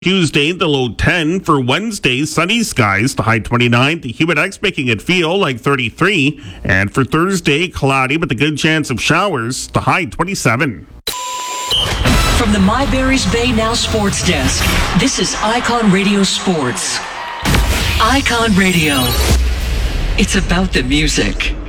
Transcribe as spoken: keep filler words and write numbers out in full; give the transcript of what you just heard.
Tuesday, the low ten. For Wednesday, sunny skies, the high twenty-nine. The humid X making it feel like thirty-three. And for Thursday, cloudy with a good chance of showers, the high twenty-seven. From the Myberry's Bay Now Sports Desk, this is Icon Radio Sports. Icon Radio. It's about the music.